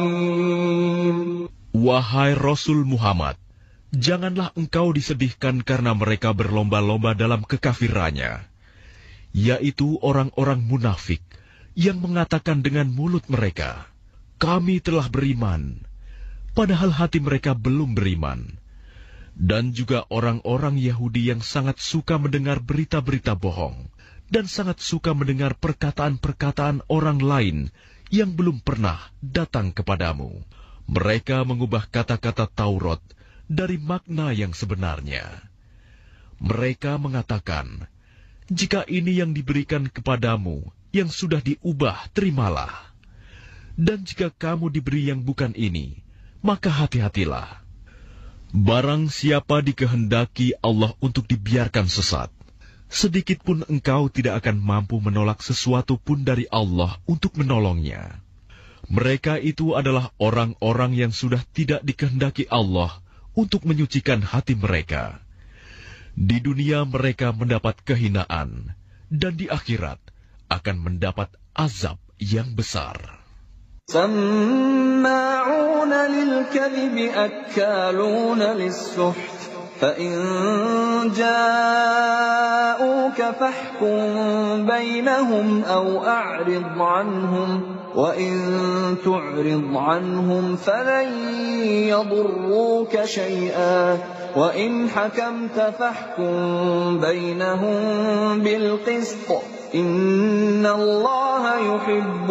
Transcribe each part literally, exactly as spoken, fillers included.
عظيم. Wahai Rasul Muhammad, janganlah engkau disedihkan karena mereka berlomba-lomba dalam kekafirannya, yaitu orang-orang munafik yang mengatakan dengan mulut mereka, kami telah beriman, padahal hati mereka belum beriman. Dan juga orang-orang Yahudi yang sangat suka mendengar berita-berita bohong dan sangat suka mendengar perkataan-perkataan orang lain yang belum pernah datang kepadamu. Mereka mengubah kata-kata Taurat dari makna yang sebenarnya. Mereka mengatakan, jika ini yang diberikan kepadamu yang sudah diubah, terimalah. Dan jika kamu diberi yang bukan ini, maka hati-hatilah. Barang siapa dikehendaki Allah untuk dibiarkan sesat, sedikit pun engkau tidak akan mampu menolak sesuatu pun dari Allah untuk menolongnya. Mereka itu adalah orang-orang yang sudah tidak dikehendaki Allah untuk menyucikan hati mereka. Di dunia mereka mendapat kehinaan, dan di akhirat akan mendapat azab yang besar. سماعون للكذب أكالون للسحت فإن جاءوك فاحكم بينهم أو أعرض عنهم وإن تعرض عنهم فلن يضروك شيئا وإن حكمت فاحكم بينهم بالقسط إن الله يحب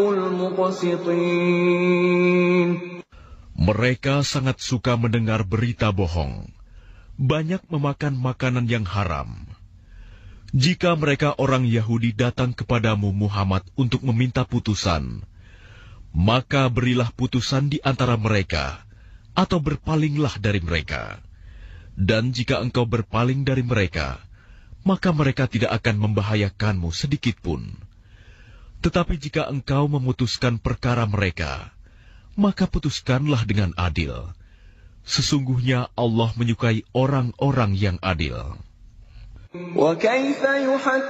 المقسطين. Mereka sangat suka mendengar berita bohong, banyak memakan makanan yang haram. Jika mereka orang Yahudi datang kepadamu Muhammad untuk meminta putusan, maka berilah putusan di antara mereka, atau berpalinglah dari mereka. Dan jika engkau berpaling dari mereka, maka mereka tidak akan membahayakanmu sedikitpun. Tetapi jika engkau memutuskan perkara mereka, maka putuskanlah dengan adil. Sesungguhnya Allah menyukai orang-orang yang adil. وَكَيْفَ